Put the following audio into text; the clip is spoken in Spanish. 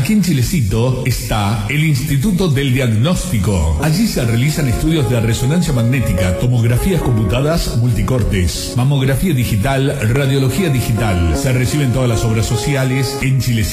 Aquí en Chilecito está el Instituto del Diagnóstico. Allí se realizan estudios de resonancia magnética, tomografías computadas multicortes, mamografía digital, radiología digital. Se reciben todas las obras sociales en Chilecito.